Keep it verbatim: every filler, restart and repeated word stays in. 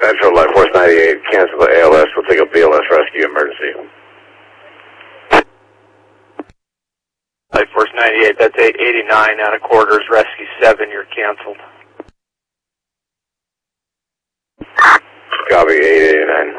Metro, Life Force ninety-eight, cancel the A L S, we'll take a B L S rescue emergency. Life Force ninety-eight, that's eight eighty-nine out of quarters, rescue seven, you're canceled. Copy, eight eighty-nine.